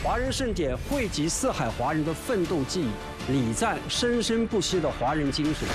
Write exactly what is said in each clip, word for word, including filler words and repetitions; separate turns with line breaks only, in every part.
华人盛典汇集四海华人的奋斗记忆，礼赞生生不息的华人精神。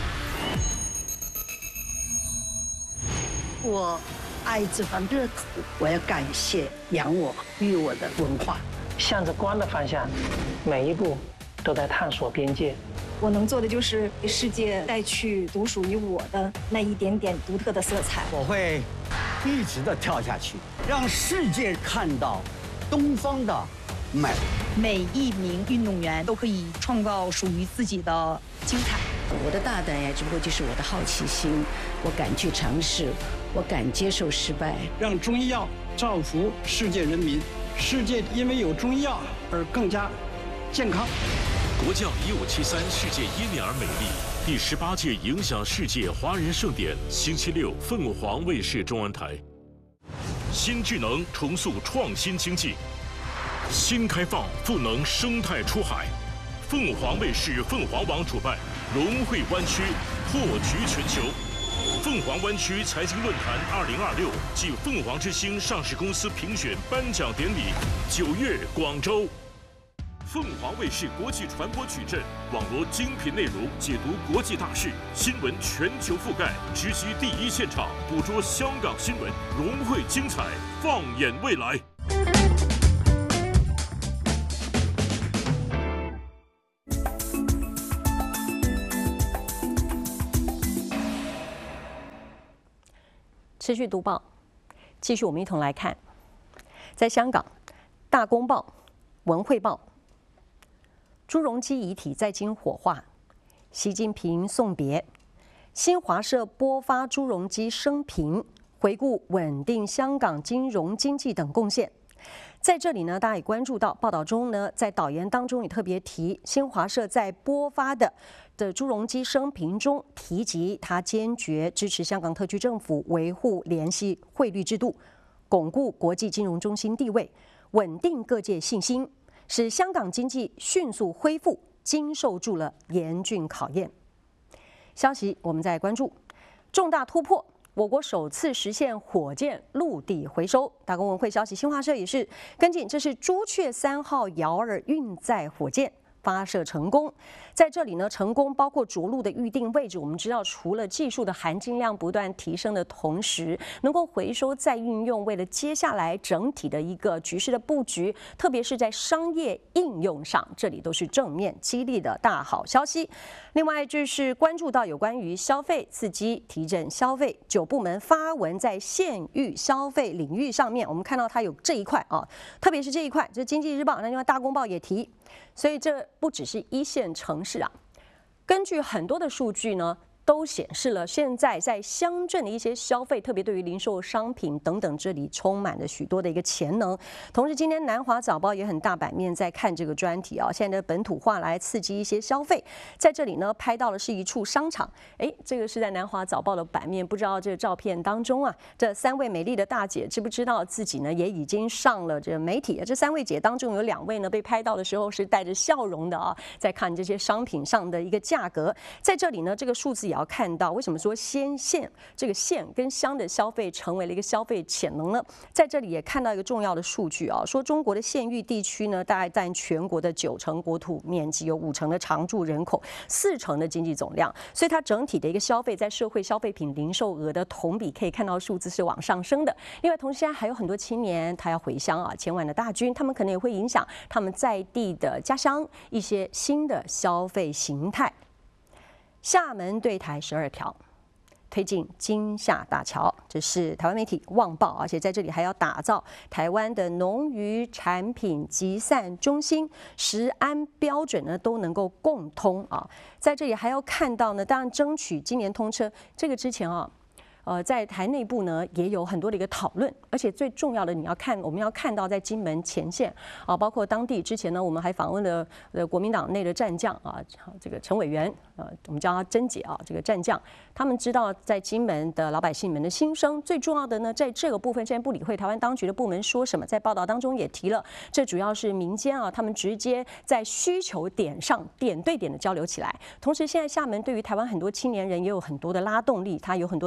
我爱这番热土，我要感谢养我育我的文化。
向着光的方向，每一步都在探索边界。
我能做的就是给世界带去独属于我的那一点点独特的色彩。
我会一直的跳下去，让世界看到东方的美。
每一名运动员都可以创造属于自己的精彩。
我的大胆呀，只不过就是我的好奇心，我敢去尝试，我敢接受失败。
让中医药造福世界人民，世界因为有中医药而更加健康。
国教一五七三世界因你而美丽第十八届影响世界华人盛典，星期六凤凰卫视中文台。新智能重塑创新经济，新开放赋能生态出海。凤凰卫视凤凰网主办融汇湾区，破局全球。凤凰湾区财经论坛二零二六暨凤凰之星上市公司评选颁奖典礼，九月广州。凤凰卫视国际传播矩阵，网罗精品内容，解读国际大事，新闻全球覆盖，直击第一现场，捕捉香港新闻，融汇精彩，放眼未来。
持续读报，继续我们一同来看，在香港，《大公报》、《文汇报》。朱镕基遗体在京火化，习近平送别。新华社播发朱镕基生平，回顾稳定香港金融经济等贡献。在这里呢，大家也关注到报道中呢，在导言当中也特别提，新华社在播发的的朱镕基生平中提及，他坚决支持香港特区政府维护联系汇率制度，巩固国际金融中心地位，稳定各界信心，使香港经济迅速恢复，经受住了严峻考验。消息我们再关注，重大突破，我国首次实现火箭陆地回收。大公文汇消息，新华社也是跟进，这是朱雀三号遥二运载火箭发射成功。在这里呢，成功包括着陆的预定位置。我们知道，除了技术的含金量不断提升的同时，能够回收再运用，为了接下来整体的一个局势的布局，特别是在商业应用上，这里都是正面激励的大好消息。另外就是关注到有关于消费刺激、提振消费，九部门发文在县域消费领域上面，我们看到它有这一块啊，特别是这一块，这《经济日报》那另外《大公报》也提。所以这不只是一线城市啊，根据很多的数据呢，都显示了现在在乡镇的一些消费，特别对于零售商品等等，这里充满了许多的一个潜能。同时，今天南华早报也很大版面在看这个专题啊，现在的本土化来刺激一些消费。在这里呢，拍到的是一处商场，哎，这个是在南华早报的版面，不知道这个照片当中啊，这三位美丽的大姐知不知道自己呢也已经上了这媒体？这三位姐当中有两位呢被拍到的时候是带着笑容的啊，在看这些商品上的一个价格。在这里呢，这个数字也要看到，为什么说先县这个县跟乡的消费成为了一个消费潜能呢？在这里也看到一个重要的数据啊，说中国的县域地区呢，大概占全国的九成国土面积，有五成的常住人口，四成的经济总量，所以它整体的一个消费在社会消费品零售额的同比可以看到数字是往上升的。另外，同时现在还有很多青年他要回乡啊，前往的大军，他们可能也会影响他们在地的家乡一些新的消费形态。厦门对台十二条，推进金厦大桥，这是台湾媒体《旺报》，而且在这里还要打造台湾的农渔产品集散中心，食安标准呢都能够共通啊。在这里还要看到呢，当然争取今年通车，这个之前啊。呃，在台内部呢也有很多的一个讨论，而且最重要的，你要看我们要看到在金门前线啊，包括当地之前呢，我们还访问了呃国民党内的战将啊，这个陈委员，呃，我们叫他甄姐啊，这个战将，他们知道在金门的老百姓们的心声。最重要的呢，在这个部分，现在不理会台湾当局的部门说什么，在报道当中也提了，这主要是民间啊，他们直接在需求点上点对点的交流起来。同时，现在厦门对于台湾很多青年人也有很多的拉动力，它有很多的文化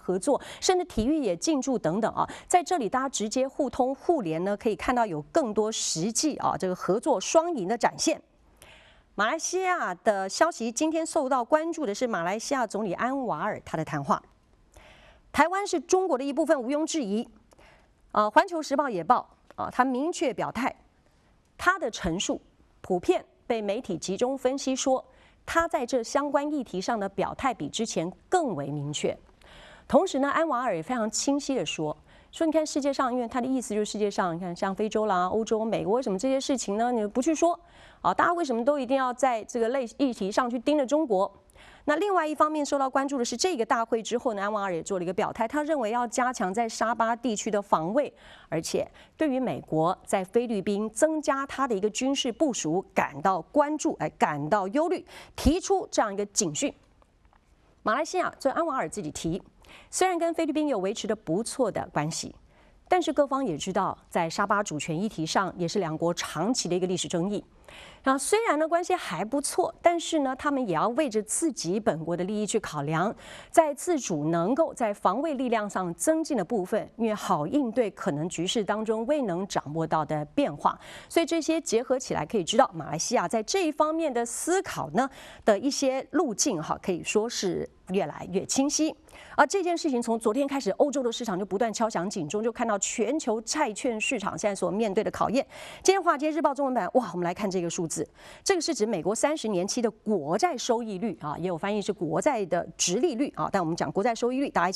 合作，甚至体育也进驻等等啊。在这里，大家直接互通互联呢，可以看到有更多实际啊这个合作双赢的展现。马来西亚的消息，今天受到关注的是马来西亚总理安瓦尔他的谈话。台湾是中国的一部分，毋庸置疑。啊，《环球时报》也报啊，他明确表态，他的陈述普遍被媒体集中分析说，他在这相关议题上的表态比之前更为明确。同时呢，安瓦尔也非常清晰的说。说你看世界上，因为他的意思就是世界上，你看像非洲啦、欧洲、美国，为什么这些事情呢？你不去说啊？大家为什么都一定要在这个类议题上去盯着中国？那另外一方面受到关注的是，这个大会之后呢，安瓦尔也做了一个表态，他认为要加强在沙巴地区的防卫，而且对于美国在菲律宾增加他的一个军事部署感到关注，哎，感到忧虑，提出这样一个警讯。马来西亚，这安瓦尔自己提。虽然跟菲律宾有维持的不错的关系，但是各方也知道，在沙巴主权议题上，也是两国长期的一个历史争议。然后虽然呢关系还不错，但是呢他们也要为着自己本国的利益去考量，在自主能够在防卫力量上增进的部分，因为好应对可能局势当中未能掌握到的变化，所以这些结合起来可以知道，马来西亚在这一方面的思考呢的一些路径哈，可以说是越来越清晰。而这件事情从昨天开始，欧洲的市场就不断敲响警钟，就看到全球债券市场现在所面对的考验。今天《华尔街日报》中文版，哇，我们来看这个数字，这个是指美国三十年期的国债收益率啊，也有翻译是国债的殖利率啊，但我们讲国债收益率，大家一起